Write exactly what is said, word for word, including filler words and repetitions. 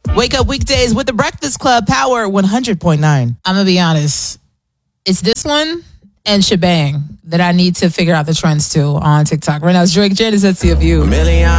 Wake up weekdays with the Breakfast Club, Power one hundred point nine. I'm going to be honest. It's this one and Shebang that I need to figure out the trends to on TikTok. Right now, it's Drake Janis at C of U.